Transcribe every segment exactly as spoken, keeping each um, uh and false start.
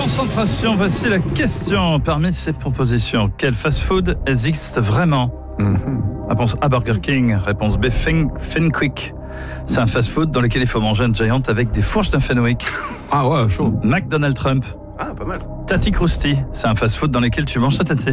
Concentration, voici la question. Parmi ces propositions, quel fast-food existe vraiment? mm-hmm. Réponse A, Burger King. Réponse B, Fenquick. C'est un fast-food dans lequel il faut manger un giant avec des fourches d'un Fenwick. Ah ouais, chaud. McDonald Trump. Ah, pas mal. Tati Krusty, c'est un fast-food dans lequel tu manges ta tati.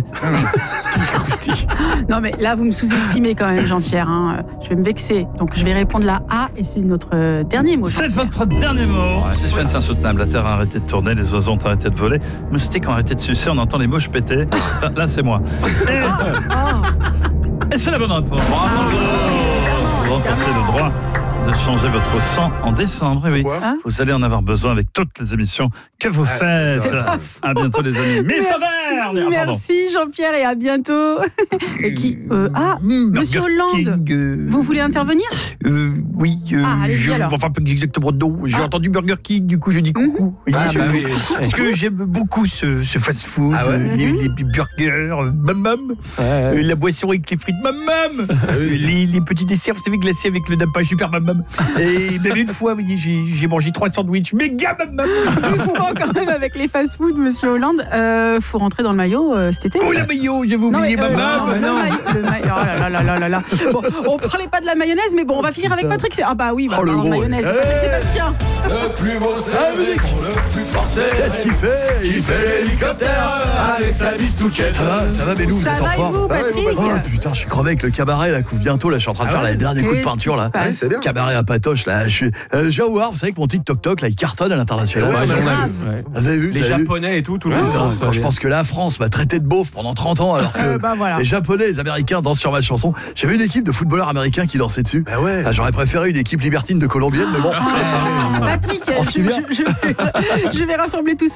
Non mais là vous me sous-estimez quand même Jean-Pierre, hein. Je vais me vexer, donc je vais répondre la A et c'est notre euh, dernier mot. C'est votre dernier mot. Ouais, c'est suspense insoutenable, la terre a arrêté de tourner, les oiseaux ont arrêté de voler, les moustiques ont arrêté de sucer, on entend les mouches péter. Enfin, là c'est moi. Et, Oh. et c'est la bonne réponse. Bravo. Vous remportez le droit de changer votre sang en décembre. Et oui, Hein vous allez en avoir besoin avec toutes les émissions que vous faites. c'est pas À bientôt les amis. Miss Auvergne. Merci Jean-Pierre et à bientôt. Et qui, euh, ah, Monsieur Hollande, euh, vous voulez intervenir? euh, Oui, euh, Ah, allez-y, je, alors. enfin pas exactement non. J'ai Ah. entendu Burger King, du coup je dis coucou. Oui, Ah, je- bah oui. Parce que j'aime beaucoup ce, ce fast-food, Ah ouais. euh, les, les burgers, euh, mam-mam, euh, la boisson avec les frites, mam-mam, euh, les, les petits desserts, vous savez, glacés avec le napa, super mam-mam. Et même une fois, vous voyez, j'ai, j'ai mangé trois sandwichs, méga mam-mam. Doucement quand même avec les fast-food, Monsieur Hollande. Euh, faut rentrer dans le maillot euh, cet été. Oh la maillot, j'avais Non, oublié mais, euh, mam-mam. non, le maillot, le maillot, oh là là là là là là. Bon, on parlait pas de la mayonnaise, mais bon, on va finir avec Patrick. C'est... Ah bah oui, bah, Oh, le en gros, mayonnaise. ouais. Patrick Sébastien. Le plus beau Saint-Denis, le plus forcé. Qu'est-ce qu'il fait Il fait l'hélicoptère avec sa bistouquette. Ça va, ça va, mais nous, vous Ça êtes en va et forme. vous, Patrick? Oh putain, je suis crevé avec le cabaret là, couvre bientôt là, je suis en train de faire les derniers coups de Qu'est-ce peinture qui là. se passe Ouais, c'est bien. Cabaret à Patoche là, je suis euh, j'ai voir, vous savez que mon TikTok Tok là, il cartonne à l'international. Ouais, Ouais, mais j'en ai grave. vu. Ouais. Vous avez vu, Les vous avez vu Japonais et tout, tout le Putain, monde. quand je pense que la France m'a traité de beauf pendant trente ans alors que Euh, bah voilà. les Japonais, les Américains dansent sur ma chanson. J'avais une équipe de footballeurs américains qui dansaient dessus. Bah ouais. Ah, j'aurais préféré une équipe libertine de colombienne, mais bon. Ah, Patrick, En je, ski bien. je- je vais, je vais rassembler tout ça.